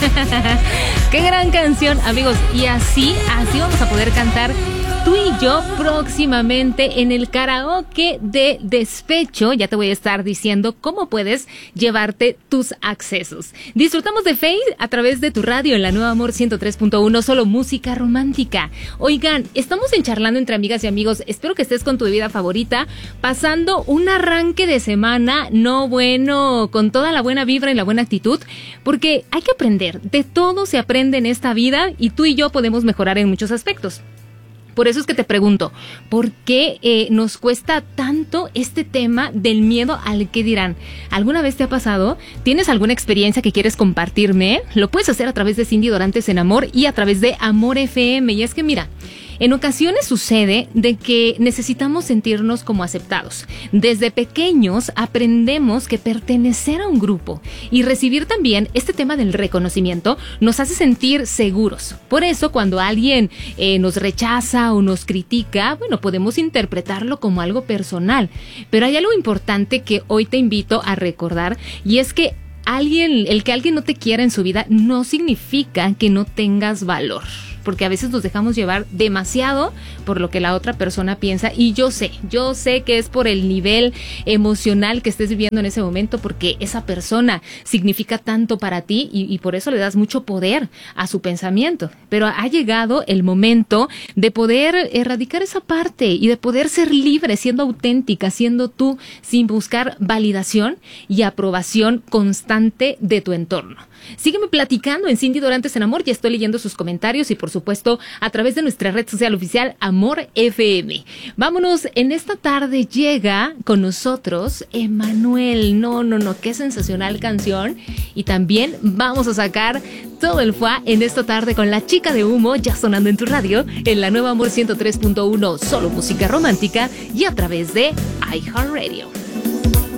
Qué gran canción, amigos. Y así vamos a poder cantar tú y yo próximamente en el karaoke de Despecho. Ya te voy a estar diciendo cómo puedes llevarte tus accesos. Disfrutamos de Faith a través de tu radio en la Nueva Amor 103.1, solo música romántica. Oigan, estamos en Charlando entre amigas y amigos. Espero que estés con tu bebida favorita, pasando un arranque de semana, con toda la buena vibra y la buena actitud, porque hay que aprender. De todo se aprende en esta vida y tú y yo podemos mejorar en muchos aspectos. Por eso es que te pregunto, ¿por qué nos cuesta tanto este tema del miedo al que dirán? ¿Alguna vez te ha pasado? ¿Tienes alguna experiencia que quieres compartirme? Lo puedes hacer a través de Cindy Dorantes en Amor y a través de Amor FM. Y es que mira, en ocasiones sucede de que necesitamos sentirnos como aceptados. Desde pequeños aprendemos que pertenecer a un grupo y recibir también este tema del reconocimiento nos hace sentir seguros. Por eso cuando alguien nos rechaza o nos critica, bueno, podemos interpretarlo como algo personal. Pero hay algo importante que hoy te invito a recordar, y es que el que alguien no te quiera en su vida no significa que no tengas valor. Porque a veces nos dejamos llevar demasiado por lo que la otra persona piensa, y yo sé que es por el nivel emocional que estés viviendo en ese momento, porque esa persona significa tanto para ti y por eso le das mucho poder a su pensamiento. Pero ha llegado el momento de poder erradicar esa parte y de poder ser libre, siendo auténtica, siendo tú, sin buscar validación y aprobación constante de tu entorno. Sígueme platicando en Cindy Dorantes en Amor, ya estoy leyendo sus comentarios y por supuesto a través de nuestra red social oficial Amor FM. Vámonos, en esta tarde llega con nosotros Emanuel. No, qué sensacional canción. Y también vamos a sacar todo el fuá en esta tarde con La Chica de Humo, ya sonando en tu radio, en la Nueva Amor 103.1, solo música romántica y a través de iHeartRadio.